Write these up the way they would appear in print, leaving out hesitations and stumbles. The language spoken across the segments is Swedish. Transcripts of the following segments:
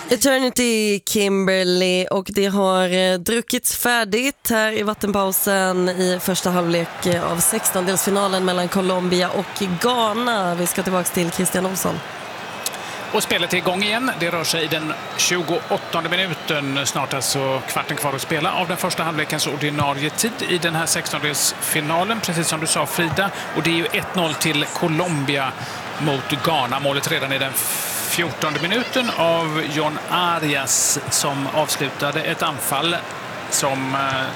Eternity Kimberly, och det har druckits färdigt här i vattenpausen i första halvlek av 16-delsfinalen mellan Colombia och Ghana. Vi ska tillbaka till Christian Olsson. Och spelet är igång igen. Det rör sig i den 28:e minuten. Snart alltså kvarten kvar att spela av den första halvlekens ordinarie tid i den här 16-delsfinalen. Precis som du sa, Frida. Och det är ju 1-0 till Colombia mot Ghana. Målet redan i den 14:e minuten av John Arias som avslutade ett anfall som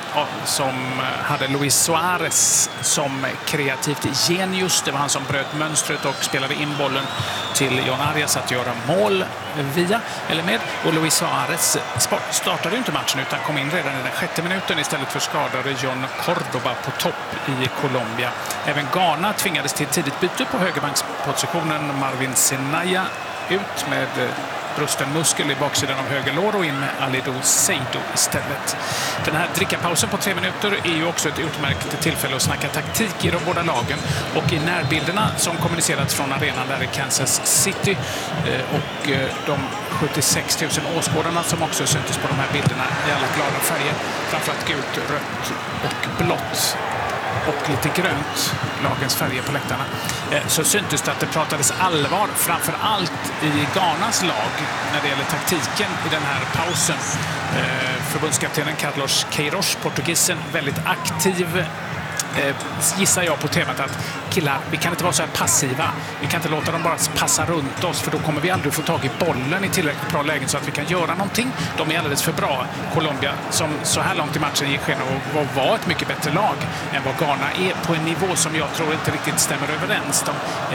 hade Luis Suarez som kreativt genius. Det var han som bröt mönstret och spelade in bollen till John Arias att göra mål via eller med. Och Luis Suarez startade ju inte matchen utan kom in redan i den 6:e minuten istället för skadade John Cordoba på topp i Colombia. Även Ghana tvingades till tidigt byte på högerbankspositionen. Marvin Senaya ut med brusten muskel i baksidan av höger lår och in med Alido Seido istället. Den här drickapausen på 3 minuter är ju också ett utmärkt tillfälle att snacka taktik i de båda lagen. Och i närbilderna som kommunicerats från arenan där i Kansas City och de 76 000 åskådarna som också syntes på de här bilderna i alla glada färger, framförallt gult, rött och blått och lite grönt, lagens färger på läktarna, så syntes det att det pratades allvar framför allt i Ghanas lag när det gäller taktiken i den här pausen. Förbundskaptenen Carlos Queiroz, portugisen, väldigt aktiv, gissar jag på temat att killar, vi kan inte vara så här passiva. Vi kan inte låta dem bara passa runt oss, för då kommer vi aldrig få tag i bollen i tillräckligt bra lägen så att vi kan göra någonting. De är alldeles för bra. Colombia, som så här långt i matchen gick sken och var ett mycket bättre lag än vad Ghana är, på en nivå som jag tror inte riktigt stämmer överens.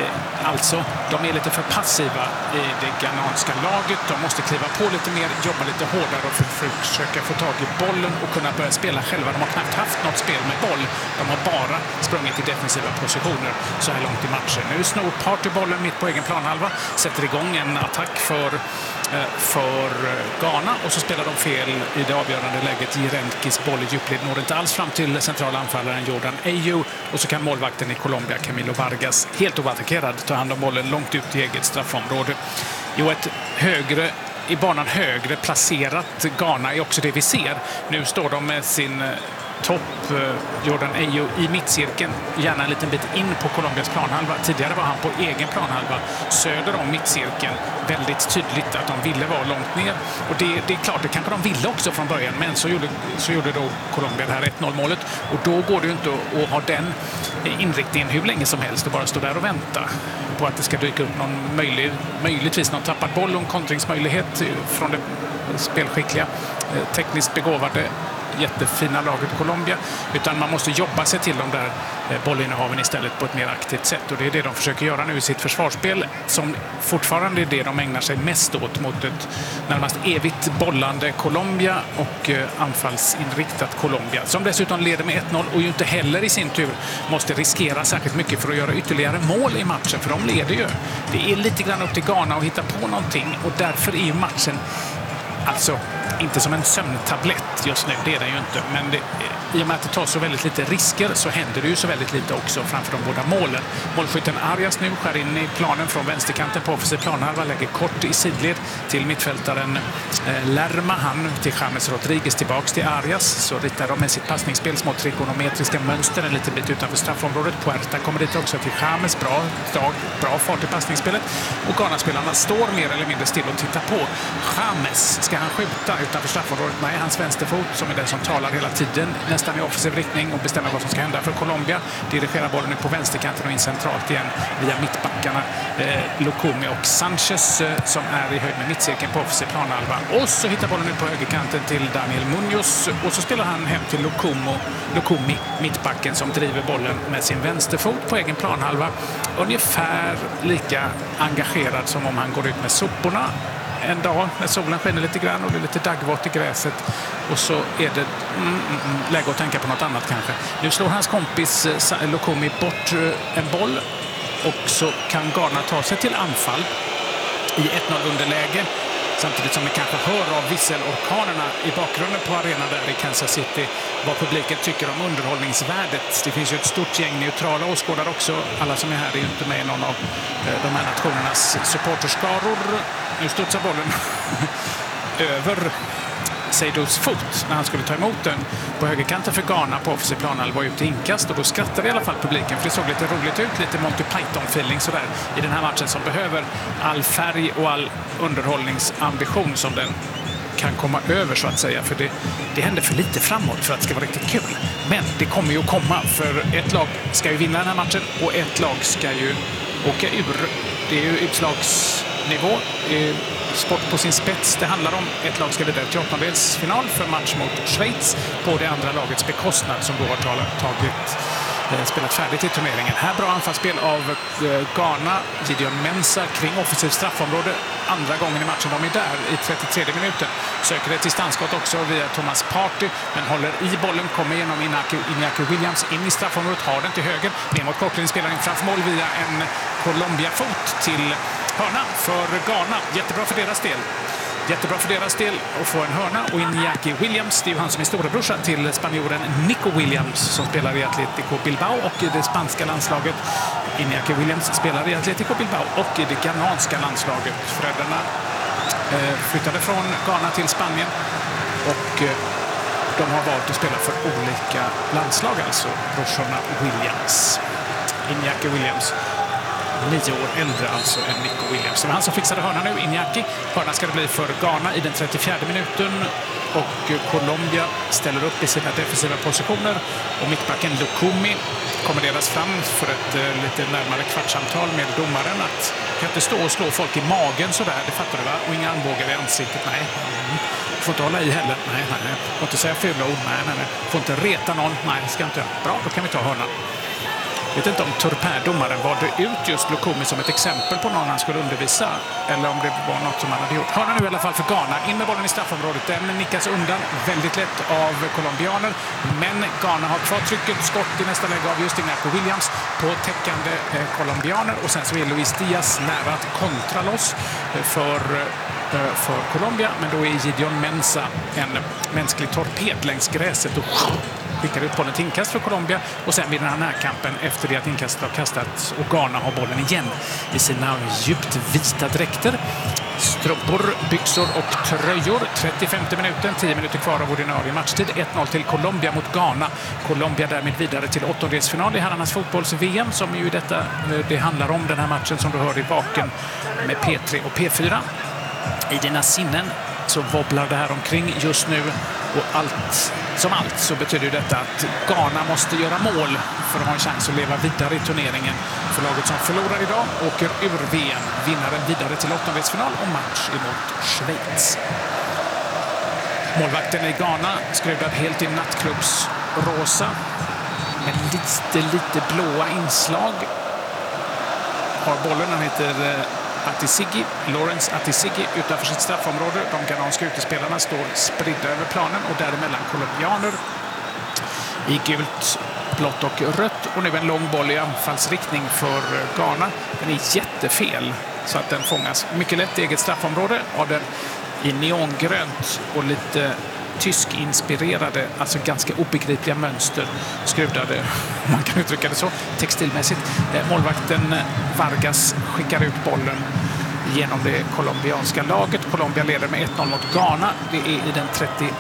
De är lite för passiva i det ghananska laget. De måste kliva på lite mer, jobba lite hårdare och försöka få tag i bollen och kunna börja spela själva. De har knappt haft något spel med boll. De har bara sprungit i defensiva positioner så här långt i matchen. Nu snor Partey bollen mitt på egen planhalva, sätter igång en attack för Ghana och så spelar de fel i det avgörande läget. Jirenkis boll i djupled når inte alls fram till centrala anfallaren Jordan Ayew, och så kan målvakten i Colombia Camilo Vargas helt oattackerad ta hand om bollen långt ut i eget straffområde. Ett i banan högre placerat Ghana är också det vi ser. Nu står de med sin topp Jordan Ayew i mittcirkeln, gärna en liten bit in på Colombias planhalva. Tidigare var han på egen planhalva söder om mittcirkeln. Väldigt tydligt att de ville vara långt ner, och det är klart, det kanske de ville också från början, men så gjorde då Colombia det här 1-0-målet, och då går det ju inte att ha den inriktningen hur länge som helst och bara stå där och vänta på att det ska dyka upp någon möjligtvis någon tappad boll och en kontringsmöjlighet från det spelskickliga, tekniskt begåvade, jättefina laget Colombia, utan man måste jobba sig till de där bollinnehaven istället på ett mer aktivt sätt, och det är det de försöker göra nu i sitt försvarsspel, som fortfarande är det de ägnar sig mest åt mot ett närmast evigt bollande Colombia och anfallsinriktat Colombia, som dessutom leder med 1-0 och ju inte heller i sin tur måste riskera särskilt mycket för att göra ytterligare mål i matchen, för de leder ju. Det är lite grann upp till Ghana att hitta på någonting, och därför är ju matchen alltså inte som en sömntablett just nu, det är den ju inte. Men i och med att det tar så väldigt lite risker så händer det ju så väldigt lite också framför de båda målen. Målskytten Arias nu skär in i planen från vänsterkanten på offensiv planhalva, lägger kort i sidled till mittfältaren Lerma. Han till James Rodriguez, tillbaks till Arias, så ritar de med sitt passningsspel små trigonometriska mönster en liten bit utanför straffområdet. Puerta kommer dit också till James, bra fart i passningsspelet, och Ghana-spelarna står mer eller mindre still och tittar på. James, ska han skjuta utanför straffområdet med hans vänsterfot, som är den som talar hela tiden nästan i offensiv riktning och bestämmer vad som ska hända för Colombia. Dirigerar bollen ut på vänsterkanten och in centralt igen via mittbackarna Lukumi och Sanchez som är i höjd med mittcirkeln på offensiv planhalva. Och så hittar bollen ut på högerkanten till Daniel Munoz, och så spelar han hem till Lukumi, mittbacken, som driver bollen med sin vänsterfot på egen planhalva. Ungefär lika engagerad som om han går ut med soporna en dag när solen skiner lite grann och det är lite daggvått i gräset, och så är det läge att tänka på något annat kanske. Nu slår hans kompis Lukumi bort en boll, och så kan Ghana ta sig till anfall i 1-0 underläge, samtidigt som vi kanske hör av visselorkanerna i bakgrunden på arenan där i Kansas City vad publiken tycker om underhållningsvärdet. Det finns ju ett stort gäng neutrala åskådare också. Alla som är här är ju inte med i någon av de här nationernas supporterskaror. Nu studsar bollen över Seydous fot när han skulle ta emot den på högerkanten för Ghana på offensiv planhalva ut till inkast, och då skrattade i alla fall publiken för det såg lite roligt ut, lite Monty Python-feeling sådär i den här matchen som behöver all färg och all underhållningsambition som den kan komma över så att säga, för det händer för lite framåt för att det ska vara riktigt kul. Men det kommer ju att komma, för ett lag ska ju vinna den här matchen och ett lag ska ju åka ur. Det är ju utslagsnivå, sport på sin spets det handlar om. Ett lag ska vidare till åttondelsfinal för match mot Schweiz på det andra lagets bekostnad som då har spelat färdigt i turneringen. Här bra anfallsspel av Ghana, Gideon Mensah kring offensivt straffområde. Andra gången i matchen de är där i 33 minuten. Söker ett distansskott också via Thomas Partey, men håller i bollen, kommer igenom Iñaki Williams in i straffområdet, har den till höger. Ner mot kortlinjen, spelar in framför mål via en Colombia-fot till hörna för Ghana. Jättebra för deras del. Jättebra för deras del att få en hörna, och Iñaki Williams, det är ju han som är storebrorsa till spanjoren Nico Williams som spelar i Atletico Bilbao och i det spanska landslaget. Iñaki Williams spelar i Atletico Bilbao och i det ghananska landslaget. Föräldrarna flyttade från Ghana till Spanien och de har valt att spela för olika landslag, alltså brorsorna Williams. Iñaki Williams 9 år äldre alltså än Nico Williams. Det var han som fixade hörnan nu, Iñaki. Hörnan ska det bli för Ghana i den 34 minuten och Colombia ställer upp i sina defensiva positioner och mittbacken Lukumi kommenderas fram för ett lite närmare kvartssamtal med domaren att kan inte stå och slå folk i magen sådär, det fattar du va? Och inga armbågar i ansiktet, nej. Får inte hålla i heller, nej. Får inte säga fula ord, nej. Får inte reta någon, nej, ska inte. Bra, då kan vi ta hörnan. Jag vet inte om Turpin-domaren valde ut just Lukumi som ett exempel på någon han skulle undervisa, eller om det var något som han hade gjort. Hörna nu i alla fall för Ghana. In med bollen i straffområdet. Den nickas undan väldigt lätt av colombianer. Men Ghana har kvar trycket. Skott i nästa läge av just Iñaki Williams på täckande colombianer. Och sen så är Luis Diaz nära att kontra loss för Colombia. Men då är Gideon Mensah en mänsklig torped längs gräset och skickar ut bollen till inkast för Colombia, och sen vinner han närkampen efter det att inkastet har kastats och Ghana har bollen igen i sina djupt vita dräkter. Strumpor, byxor och tröjor. 35 minuten, 10 minuter kvar av ordinarie matchtid. 1-0 till Colombia mot Ghana. Colombia därmed vidare till åttondelsfinal i herrarnas fotbolls-VM som ju det handlar om den här matchen som du hör i baken med P3 och P4. I dina sinnen så wobblar det här omkring just nu, och allt så betyder detta att Ghana måste göra mål för att ha en chans att leva vidare i turneringen. För laget som förlorar idag åker ur VM, vinnaren vidare till åttondelsfinal och match emot Schweiz. Målvakten i Ghana skruvad helt i nattklubbsrosa med lite blåa inslag. Har bollen, han heter Atisigi, Lawrence Atisigi utanför sitt straffområde. De ghananska utespelarna står spridda över planen och däremellan colombianer i gult, blått och rött. Och nu en lång boll i anfallsriktning för Ghana. Den är jättefel så att den fångas mycket lätt i eget straffområde av den i neongrönt och lite tysk-inspirerade, alltså ganska obegripliga mönster skruvade, man kan uttrycka det så, textilmässigt. Målvakten Vargas skickar ut bollen genom det colombianska laget. Colombia leder med 1-0 mot Ghana. Det är i den 36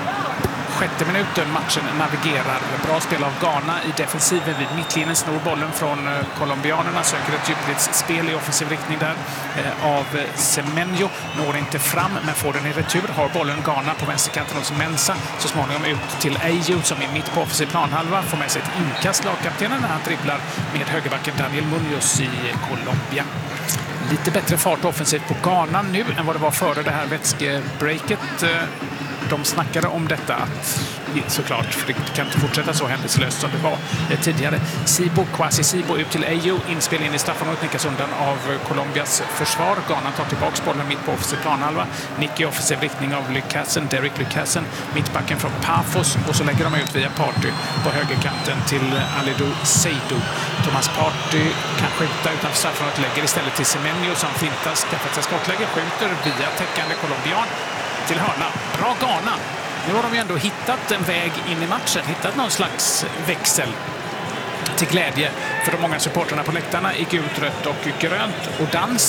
minuten matchen navigerar. Bra spel av Ghana i defensiven vid mittlinjen, snor bollen från colombianerna, söker ett djupledsspel i offensiv riktning där av Semenyo. Når inte fram men får den i retur. Har bollen Ghana på vänsterkanten hos Mensah. Så småningom ut till Ayew som är mitt på offensiv planhalva. Får med sig ett inkast lagkaptenen när han dribblar med högerbacken Daniel Munoz i Colombia. Lite bättre fart offensivt på Ghana nu än vad det var före det här vätskebreaket. De snackade om detta såklart, för det kan inte fortsätta så händelselöst som det var tidigare. Kwasi Sibo ut till Ayew, inspel in i straffområdet, nickas undan av Colombias försvar. Ghana tar tillbaka bollen mitt på offensiv planhalva. Nick i offensiv riktning av Derek Lucassen, mittbacken från Pafos, och så lägger de ut via Partey på högerkanten till Alidou Seydou. Thomas Partey kan skjuta utanför straffområdet, lägger istället till Semenyo som fintas, skaffat sig skottläge, skjuter via täckande colombian till hörna. Bra Ghana. Nu har de ju ändå hittat en väg in i matchen, hittat någon slags växel till glädje för de många supporterna på läktarna i gult, rött och grönt och dans.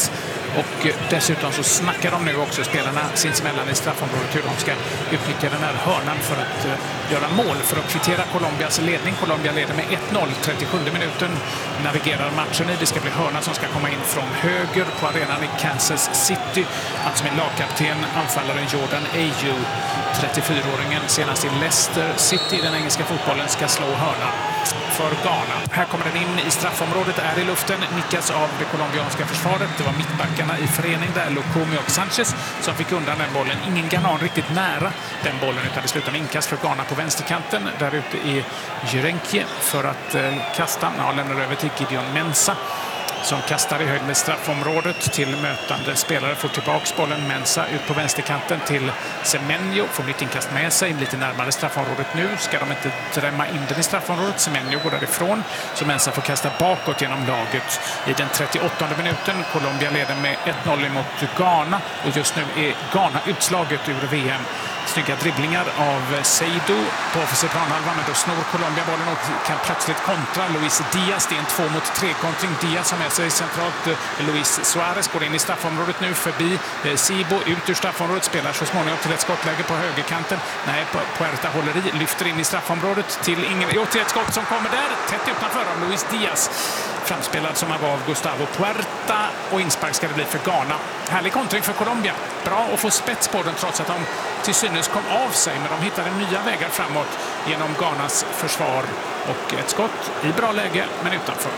Och dessutom så snackar de nu också spelarna sinsemellan i straffområdet hur de ska utnyttja den här hörnan för att göra mål, för att kvittera Colombias ledning. Colombia leder med 1-0, 37 minuten navigerar matchen i. Det ska bli hörna som ska komma in från höger på arenan i Kansas City. Han som är lagkapten, anfallaren Jordan Ayew, 34-åringen, senast i Leicester City, den engelska fotbollen, ska slå hörna för Ghana. Här kommer den in i straffområdet, är i luften, nickas av det colombianska försvaret. Det var mittbackarna i förening där, Lukumi och Sanchez, som fick undan den bollen. Ingen ghanan riktigt nära den bollen, utan det slutar med inkast för Ghana på vänsterkanten. Där ute i Jurenki för att kasta. Han lämnar över till Gideon Mensah, som kastar i höjd med straffområdet till mötande spelare. Får tillbaka bollen, Mensah ut på vänsterkanten till Semenyo. Får nytt inkast med sig, lite närmare straffområdet nu. Ska de inte drämma in den i straffområdet. Semenyo går därifrån, så Mensah får kasta bakåt genom laget i den 38:e minuten. Colombia leder med 1-0 mot Ghana. Och just nu är Ghana utslaget ur VM. Snygga dribblingar av Seydou på offensiv planhalva, men då snor Colombia bollen och kan plötsligt kontra. Luis Diaz, det är en 2-mot-3-kontring. Diaz har med sig centralt. Luis Suarez går in i straffområdet nu förbi Sibo, ut ur straffområdet, spelar så småningom till ett skottläge på högerkanten. Nej, Puerta håller i, lyfter in i straffområdet till till ett skott som kommer där, tätt utanför av Luis Diaz. Framspelad som av Gustavo Puerta, och inspark ska det bli för Ghana. Härlig kontring för Colombia. Bra att få spets på den trots att de till synes kom av sig, men de hittade nya vägar framåt genom Ghanas försvar, och ett skott i bra läge men utanför.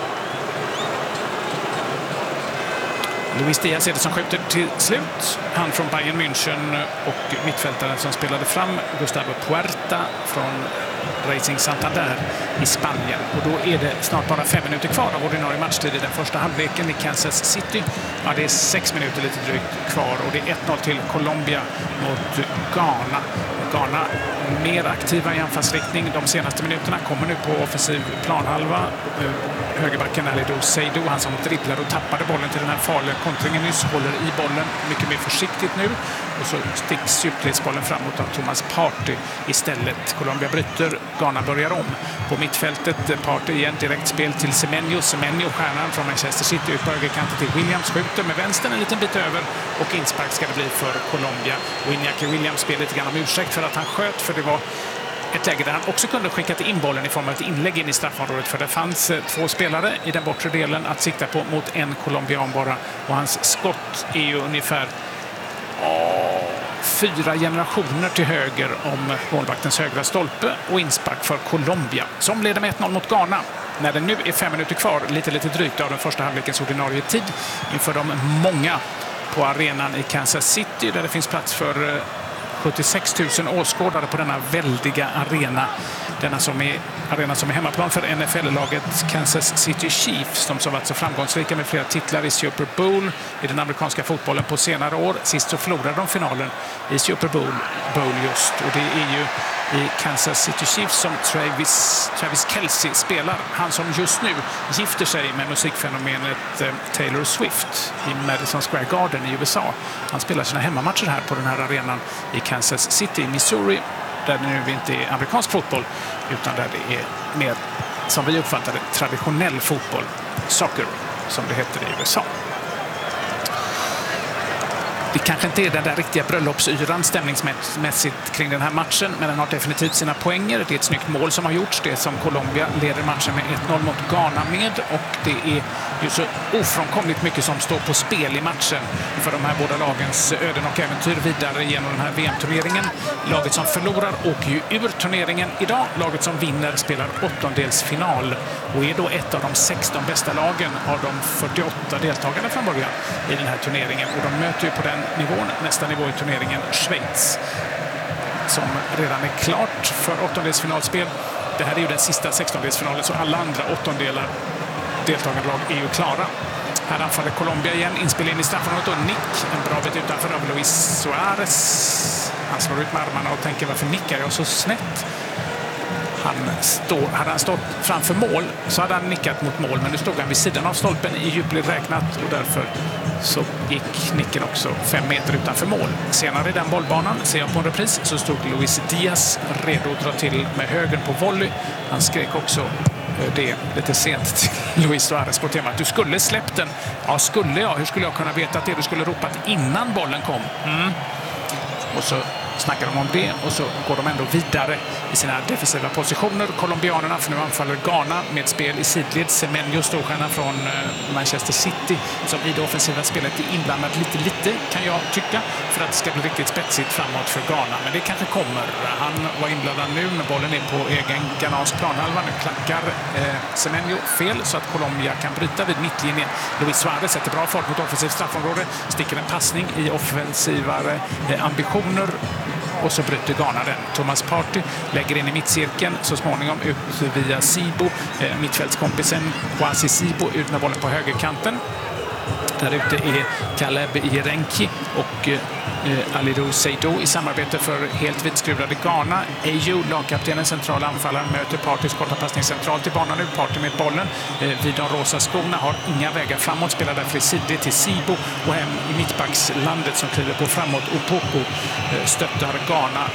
Luis Diaz är det som skjuter till slut. Han från Bayern München, och mittfältaren som spelade fram Gustavo Puerta från Racing Santander i Spanien. Och då är det snart bara 5 minuter kvar av ordinarie matchtid i den första halvleken i Kansas City. Ja, det är 6 minuter lite drygt kvar, och det är 1-0 till Colombia mot Ghana. Ghana mer aktiva i anfallsriktning de senaste minuterna, kommer nu på offensiv planhalva. Högerbacken Aliou Seydou, han som dribblar och tappade bollen till den här farliga kontringen nyss, håller i bollen mycket mer försiktigt nu, och så sticks djupledsbollen framåt av Thomas Partey istället. Colombia bryter, Ghana börjar om. På mittfältet Partey igen, direkt spel till Semenyo. Semenyo, stjärnan från Manchester City, ut på högerkanten till Williams, skjuter med vänstern en liten bit över, och inspark ska det bli för Colombia. Och Iñaki Williams spelar lite grann om ursäkt för att han sköt, för det var ett läge där han också kunde skickat in bollen i form av ett inlägg in i straffområdet, för det fanns 2 spelare i den bortre delen att sikta på mot en colombian bara, och hans skott är ju ungefär 4 generationer till höger om målvaktens högra stolpe, och inspark för Colombia som leder med 1-0 mot Ghana. När det nu är 5 minuter kvar, lite drygt av den första halvlekens ordinarie tid, inför de många på arenan i Kansas City, där det finns plats för 76 000 åskådare på denna väldiga arena. Denna arena som är hemmaplan för NFL-laget Kansas City Chiefs, de som varit så framgångsrika med flera titlar i Super Bowl i den amerikanska fotbollen på senare år. Sist så förlorade de finalen i Super Bowl just, och det är ju i Kansas City Chiefs som Travis Kelce spelar. Han som just nu gifter sig med musikfenomenet Taylor Swift i Madison Square Garden i USA. Han spelar sina hemmamatcher här på den här arenan i Kansas City i Missouri, där det nu inte är amerikansk fotboll utan där det är mer, som vi uppfattar det, traditionell fotboll, soccer som det heter i USA. Det kanske inte är den där riktiga bröllopsyran stämningsmässigt kring den här matchen, men den har definitivt sina poänger. Det är ett snyggt mål som har gjorts, det som Colombia leder matchen med 1-0 mot Ghana med, och det är ju så ofrånkomligt mycket som står på spel i matchen för de här båda lagens öden och äventyr vidare genom den här VM-turneringen. Laget som förlorar åker ju ur turneringen idag. Laget som vinner spelar åttondelsfinal och är då ett av de 16 bästa lagen av de 48 deltagarna från början i den här turneringen, och de möter ju på den nivån, nästa nivå i turneringen, Schweiz, som redan är klart för åttondelsfinalspel. Det här är ju den sista 16-delsfinalen, så alla andra deltagarlag är ju klara. Här anfaller Colombia igen, inspel in i straffområdet, och nick en bra bit utanför av Luis Suarez. Han slår ut med armarna och tänker, varför nickar jag så snett? Hade han stått framför mål så hade han nickat mot mål, men nu stod han vid sidan av stolpen i djupled räknat, och därför så gick nicken också 5 meter utanför mål. Senare i den bollbanan, ser jag på en repris, så stod Luis Diaz redo att dra till med höger på volley. Han skrek också det lite sent till Luis Suarez på temat. Du skulle släppt den. Ja, skulle jag? Hur skulle jag kunna veta att det du skulle ropat innan bollen kom? Och så snackar de om det och så går de ändå vidare i sina defensiva positioner. Colombianerna, för nu anfaller Ghana med spel i sidled. Semenyo, storstjärnan från Manchester City, som i det offensiva spelet är inblandad lite kan jag tycka, för att det ska bli riktigt spetsigt framåt för Ghana. Men det kanske kommer. Han var inblandad nu, men bollen är på egen ghanansk planhalva. Nu klackar Semenyo fel så att Colombia kan bryta vid mittlinjen. Luis Suarez sätter bra fart mot offensivt straffområde, sticker en passning i offensivare ambitioner. Och så bryter Ghana den. Thomas Partey lägger in i mittcirkeln, så småningom ut via Sibo. Mittfältskompisen Kwasi Sibo ut med bollen på högerkanten. Där ute är Caleb Irenki och Aliou Seydou i samarbete för helt vitskruvade Ghana. Ayew, lagkaptenen, central anfallare, möter Parteys korta passning centralt i banan. Nu Partey med bollen vid de rosa skorna, har inga vägar framåt, spelar därför i sidled till Sibo och hem i mittbackslandet som kliver på framåt. Opoku stöttar Ghana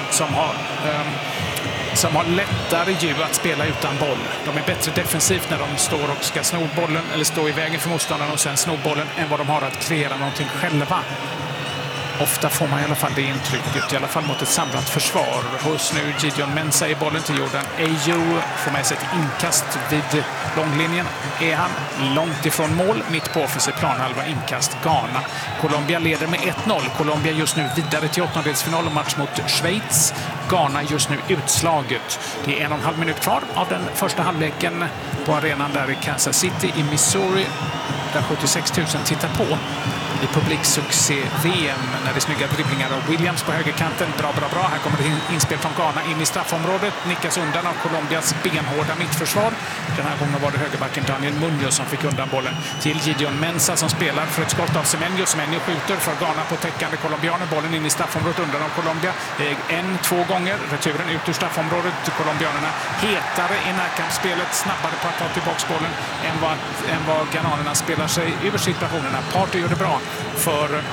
som har lättare ju att spela utan boll. De är bättre defensivt när de står och ska sno bollen eller stå i vägen för motståndaren och sen sno bollen än vad de har att kreera någonting själva. Ofta får man i alla fall det intrycket, i alla fall mot ett samlat försvar. Hos nu Gideon Mensah i bollen till Jordan Ayew, får med sig ett inkast vid långlinjen. Är han långt ifrån mål, mitt på offensiv planhalva, inkast Ghana. Colombia leder med 1-0. Colombia just nu vidare till åttondelsfinal och match mot Schweiz. Ghana just nu utslaget. Det är 1,5 minut kvar av den första halvleken på arenan där i Kansas City i Missouri, där 76 000 tittar på. I publiksuccé-VM när det är snygga dribblingar av Williams på högerkanten. Bra. Här kommer det inspel från Ghana in i straffområdet. Nickas undan av Colombias benhårda mittförsvar. Den här gången var det högerbacken Daniel Munoz som fick undan bollen till Gideon Mensah som spelar för ett skott av Semenyo. Semenyo skjuter för Ghana på täckande colombianer. Bollen in i straffområdet undan av Colombia. 1-2 gånger. Returen ut ur straffområdet. Colombianerna hetare i närkampsspelet. Snabbare på att ta tillbaka bollen än vad ghananerna spelar sig ur situationerna. Partey gör det bra för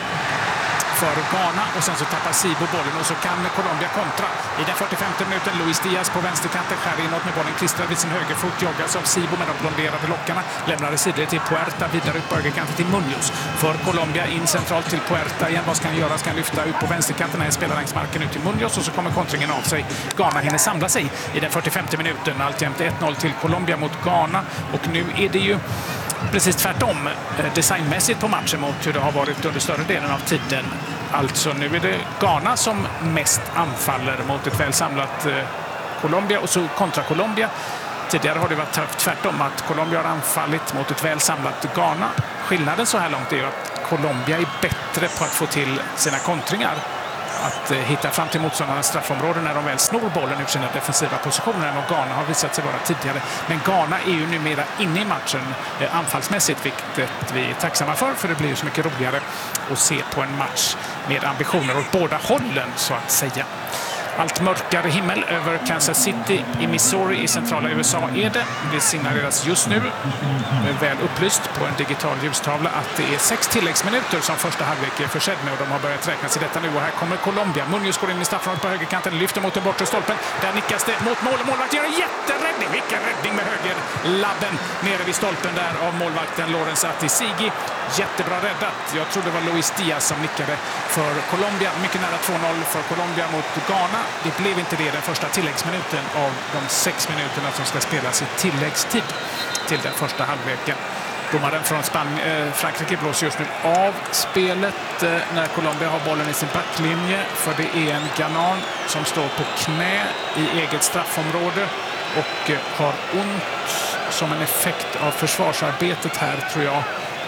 Ghana och sen så tappar Sibo bollen och så kan Colombia kontra. I den 45:e minuten Luis Diaz på vänsterkanten skär inåt med bollen klistrad vid sin högerfot, joggas av Sibo med de blonderade lockarna, lämnar det sidled till Puerta, vidare ut på högerkanten till Munoz. För Colombia in centralt till Puerta igen. Vad ska han göra? Ska han lyfta ut på vänsterkanten? Här spelar längs marken ut till Munoz och så kommer kontringen av sig. Ghana hinner samla sig i den 45:e minuten. Alltjämt 1-0 till Colombia mot Ghana och nu är det ju precis tvärtom designmässigt på matchen mot hur det har varit under större delen av tiden. Alltså nu är det Ghana som mest anfaller mot ett väl samlat Colombia och så kontra Colombia. Tidigare har det varit tvärtom, att Colombia har anfallit mot ett väl samlat Ghana. Skillnaden så här långt är att Colombia är bättre på att få till sina kontringar. Att hitta fram till motståndarnas straffområden när de väl snor bollen ur sina defensiva positioner än vad Ghana har visat sig vara tidigare. Men Ghana är ju numera inne i matchen anfallsmässigt, vilket vi är tacksamma för det blir ju så mycket roligare att se på en match med ambitioner åt båda hållen så att säga. Allt mörkare himmel över Kansas City i Missouri i centrala USA är det. Det signaleras just nu, väl upplyst på en digital ljustavla, att det är 6 tilläggsminuter som första halvlek är försedd med och de har börjat räknas i detta nu. Och här kommer Colombia. Munoz går in i straffområdet på högerkanten, lyfter mot den bortre stolpen. Där nickas det mot mål och målvakt gör en jätteräddning. Vilken räddning med högerlabben nere vid stolpen där av målvakten Lawrence Atisigi. Jättebra räddat. Jag tror det var Luis Diaz som nickade för Colombia. Mycket nära 2-0 för Colombia mot Ghana. Det blev inte det den första tilläggsminuten av de 6 minuterna som ska spelas i tilläggstid till den första halvleken. Domaren från Frankrike blåser just nu av spelet när Colombia har bollen i sin backlinje, för det är en ghanan som står på knä i eget straffområde och har ont som en effekt av försvarsarbetet här, tror jag.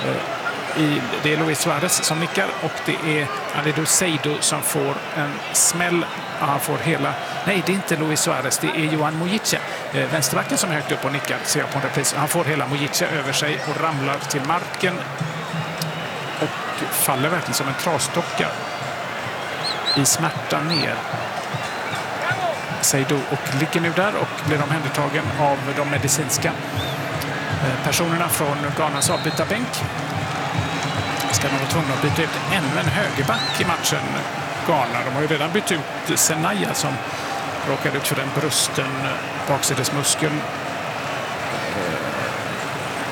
Det är Luis Suarez som nickar och det är Aliou Seydou som får en smäll. Han får hela... Nej, det är inte Luis Suarez, det är Johan Mojica. Vänsterbacken som är högt upp och nickar, ser jag på en repris. Han får hela Mojica över sig och ramlar till marken och faller verkligen som en trasdocka i smärta ner. Seydou och ligger nu där och blir omhändertagen av de medicinska personerna från Ghanas avbytarbänk. Ska de vara tvungna att byta ut ännu en högerback i matchen, Ghana. De har ju redan bytt ut Senaya som råkade ut för den brusten baksidesmuskeln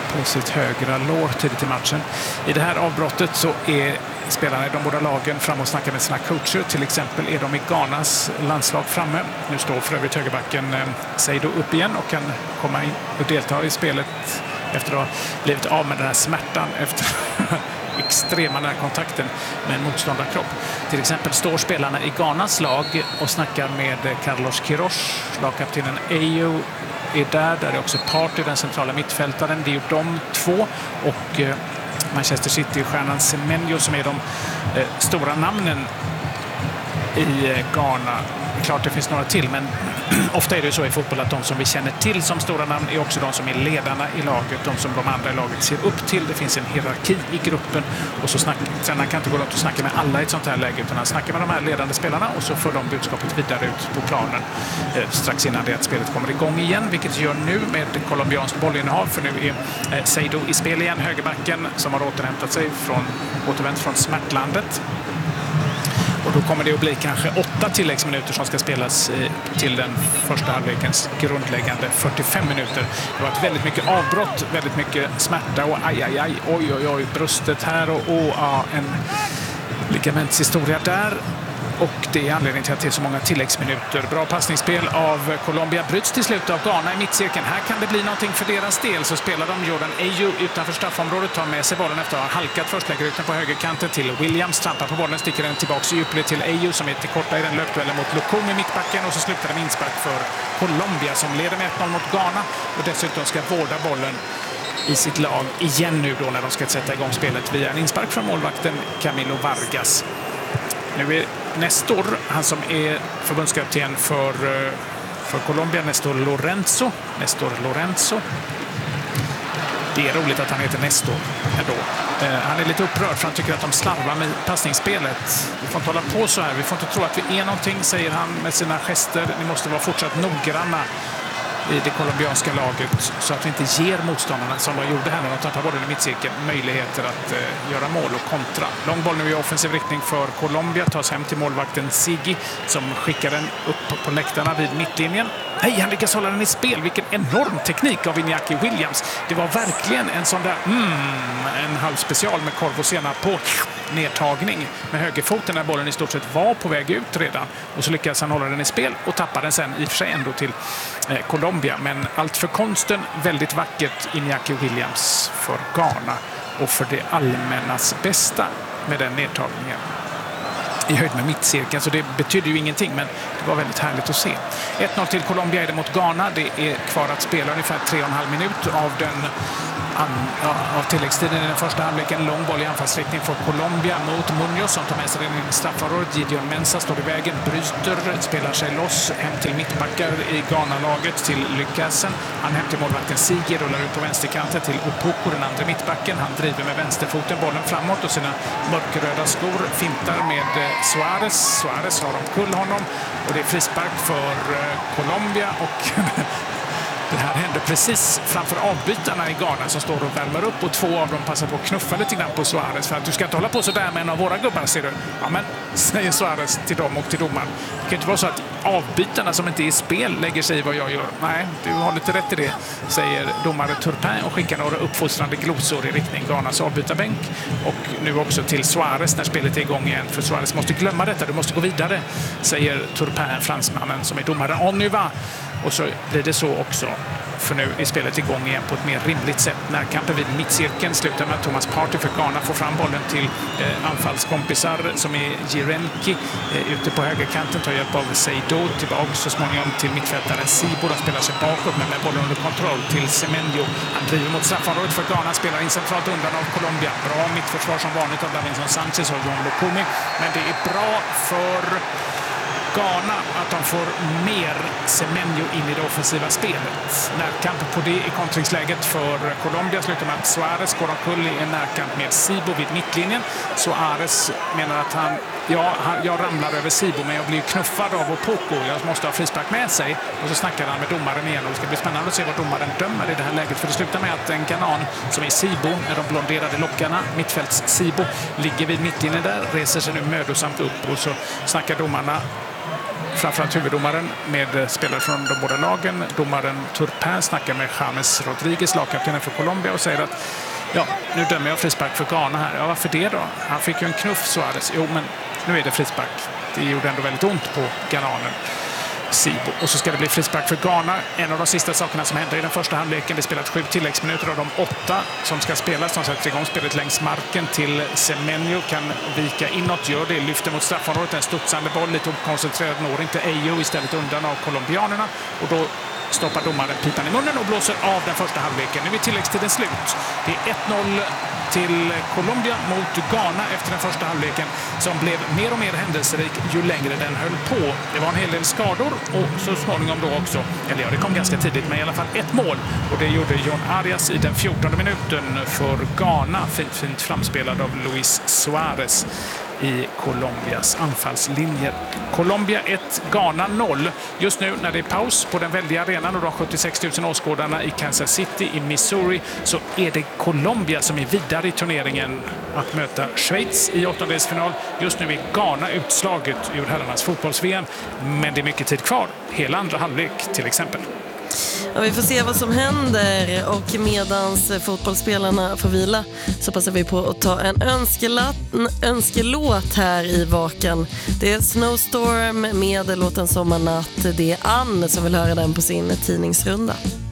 på sitt högra lår tidigt i matchen. I det här avbrottet så är spelarna i de båda lagen fram och snackar med sina coacher. Till exempel är de i Ghanas landslag framme. Nu står för övrigt högerbacken Seydou upp igen och kan komma in och delta i spelet efter att ha blivit av med den här smärtan efter extrema närkontakten med en motståndarkropp. Till exempel står spelarna i Ghanas lag och snackar med Carlos Queiroz. Lagkaptenen Ayew är där är också Partey, den centrala mittfältaren. Det är ju de två och Manchester City-stjärnan Semenyo som är de stora namnen i Ghana. Klart det finns några till, men ofta är det så i fotboll att de som vi känner till som stora namn är också de som är ledarna i laget, de som de andra i laget ser upp till. Det finns en hierarki i gruppen och så tränaren kan inte gå runt och snacka med alla i ett sånt här läge, utan han snackar med de här ledande spelarna och så för de budskapet vidare ut på planen strax innan det att spelet kommer igång igen, vilket gör nu med colombianskt bollinnehav, för nu är Seydou i spel igen, högerbacken som har återvänt från smärtlandet. Och då kommer det att bli kanske 8 tilläggsminuter som ska spelas till den första halvlekens grundläggande 45 minuter. Det var väldigt mycket avbrott, väldigt mycket smärta och oj, bröstet här och en ligamentshistoria där. Och det är anledningen till att det är så många tilläggsminuter. Bra passningsspel av Colombia bryts till slut av Ghana i mittcirkeln. Här kan det bli någonting för deras del. Så spelar de Jordan Ayew utanför straffområdet, tar med sig bollen efter att ha halkat först, lägger ut den på högerkanten till Williams, trampar på bollen, sticker den tillbaka i djupled till Ayew som är till korta i den löpduellen mot Lukumi i mittbacken, och så slutar det med inspark för Colombia som leder med 1-0 mot Ghana och dessutom ska vårda bollen i sitt lag igen nu då när de ska sätta igång spelet via en inspark från målvakten Camilo Vargas. Nu är Nestor, han som är förbundskapten för Colombia, Nestor Lorenzo. Det är roligt att han heter Nestor ändå. Han är lite upprörd för han tycker att de slarvar med passningsspelet. Vi får inte hålla på så här. Vi får inte tro att vi är någonting, säger han med sina gester. Ni måste vara fortsatt noggranna i det colombianska laget så att vi inte ger motståndarna, som de gjorde här när de tappade bollen i mittcirkeln, möjligheter att göra mål och kontra. Lång boll nu i offensiv riktning för Colombia, tas hem till målvakten Sigi som skickar den upp på läktarna vid mittlinjen. Nej, han lyckas hålla den i spel. Vilken enorm teknik av Iñaki Williams. Det var verkligen en sån där en halv special med korv och senap på nedtagning med högerfoten när bollen i stort sett var på väg ut redan. Och så lyckas han hålla den i spel och tappar den sen i och för sig ändå till Colombia. Men allt för konsten, väldigt vackert Iñaki Williams för Ghana och för det allmännas bästa med den nedtagningen i höjd med mittcirkeln, så det betyder ju ingenting, men det var väldigt härligt att se. 1-0 till Colombia är det mot Ghana. Det är kvar att spela ungefär 3,5 minut av tilläggstiden i den första halvleken. Lång boll i anfallsriktning för Colombia mot Munoz som tar med sig den i straffområdet. Gideon Mensah står i vägen, bryter, spelar sig loss hem till mittbackar i Ghana-laget till Lyckasen. Han hem till målvakten Sigi, rullar ut på vänsterkanten till Opoku, den andra mittbacken. Han driver med vänsterfoten bollen framåt och sina mörkröda skor fintar med Suarez. Suarez har omkull honom och det är frispark för Colombia och det här händer precis framför avbytarna i Ghana som står och värmer upp och två av dem passar på att knuffa lite grann på Suarez för att du ska inte hålla på så där med en av våra gubbar, ser du. Ja, men säger Suarez till dem och till domaren. Det kan inte vara så att avbytarna som inte är i spel lägger sig i vad jag gör. Nej, du har lite rätt i det, säger domare Turpin och skickar några uppfostrande glosor i riktning Ghanas avbytarbänk och nu också till Suarez när spelet är igång igen. För Suarez måste glömma detta, du måste gå vidare, säger Turpin, fransmannen som är domare. On y va! Och så blir det så också, för nu är spelet igång igen på ett mer rimligt sätt. När kampen vid mittcirkeln slutar med att Thomas Partey för Ghana får fram bollen till anfallskompisar som är Girenki ute på högerkanten, tar hjälp av Seydou, tillbaka så småningom till mittfältaren Sibo. De spelar sig bakåt men med bollen under kontroll till Semenyo. Han driver mot straffområdet för Ghana, spelar in centralt undan av Colombia. Bra mittförsvar som vanligt av Davinson Sanchez och John Lukumi, men det är bra för Ghana att de får mer Semenyo in i det offensiva spelet. Närkamp på det i kontringsläget för Colombia slutar med att Suarez går omkull i en närkamp med Sibo vid mittlinjen. Suarez menar att jag ramlar över Sibo men jag blir knuffad av Opoku. Jag måste ha frispark med sig. Och så snackar han med domaren igen och det ska bli spännande att se vad domaren dömer i det här läget. För det slutar med att en kanan som är Sibo med de blonderade lockarna, mittfälts Sibo, ligger vid mittlinjen där, reser sig nu mödosamt upp och så snackar domarna framförallt huvuddomaren med spelare från de båda lagen. Domaren Turpin snackar med James Rodriguez, lagkaptenen för Colombia, och säger att nu dömer jag frispark för Ghana här. Ja, varför det då? Han fick ju en knuff, Suarez. Jo, men nu är det frispark. Det gjorde ändå väldigt ont på ghananen Sibo. Och så ska det bli frispark för Ghana. En av de sista sakerna som hände i den första halvleken. Det spelat 7 tilläggsminuter av de 8 som ska spelas. De sätter igång spelet längs marken till Semenyo. Kan vika inåt, gör det. Lyfter mot straffområdet. En studsande boll, lite okoncentrerad. Når inte Ayew, istället undan av colombianerna. Och då stoppar domaren pipan i munnen och blåser av den första halvleken. Nu är tilläggstiden slut. Det är 1-0 till Colombia mot Ghana efter den första halvleken, som blev mer och mer händelserik ju längre den höll på. Det var en hel del skador och så småningom då också, det kom ganska tidigt, men i alla fall ett mål. Och det gjorde John Arias i den 14:e minuten för Ghana. Fint framspelad av Luis Suarez i Colombias anfallslinjer. Colombia 1, Ghana 0. Just nu när det är paus på den väldiga arenan och de 76 000 åskådarna i Kansas City i Missouri, så är det Colombia som är vidare i turneringen att möta Schweiz i åttondelsfinal. Just nu är Ghana utslaget ur herrarnas fotbolls-VM, men det är mycket tid kvar. Hela andra halvlek till exempel. Ja, vi får se vad som händer, och medans fotbollsspelarna får vila så passar vi på att ta en önskelåt här i Vaken. Det är Snowstorm med låten Sommarnatt. Det är Ann som vill höra den på sin tidningsrunda.